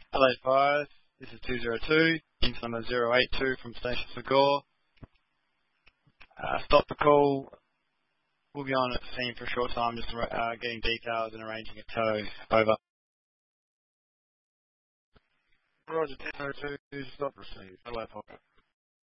Hello 5, this is 202, inch number 082 from Station Segor. Stop the call. We'll be on at the scene for a short time, just getting details and arranging a tow. Over. Roger, 202, stop receive. Hello 5.